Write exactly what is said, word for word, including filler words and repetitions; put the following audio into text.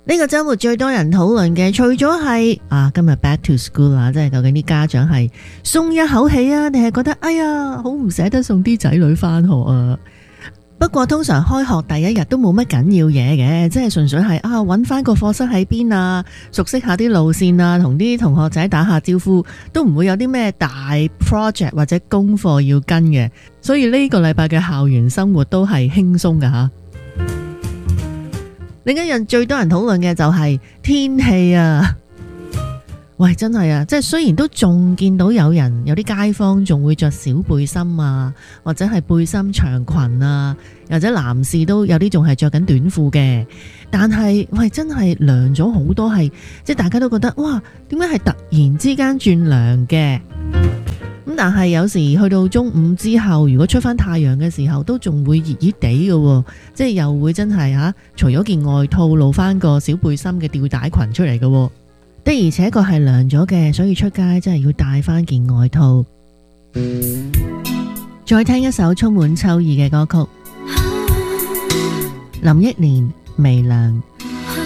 呢個週末最多人討論嘅，除咗係啊今日 back to school 啊，即係究竟啲家長係鬆一口氣啊，定係覺得哎呀好唔捨得送啲仔女返學啊？不過通常開學第一日都冇乜緊要嘢嘅，即係純粹係啊揾翻個課室喺邊啊，熟悉下啲路線啊，同啲同學仔打下招呼，都唔會有啲咩大 project 或者功課要跟嘅，所以呢個禮拜嘅校園生活都係輕鬆㗎吓。另一樣最多人討論嘅就係天氣啊！喂，真係啊，即係雖然都仲見到有人有啲街坊仲會着小背心啊，或者係背心長裙啊，或者男士都有啲仲係着緊短褲嘅，但係喂真係涼咗好多，係即係大家都覺得哇，點解係突然之間轉涼嘅？咁但係有時去到中午之後，如果出翻太陽嘅時候，都仲會熱熱地嘅，即係又會真係吓，除咗件外套露翻個小背心嘅吊帶裙出嚟嘅，的而且確係涼咗嘅，所以出街真係要帶翻件外套。再聽一首充滿秋意嘅歌曲，林憶蓮《微涼》。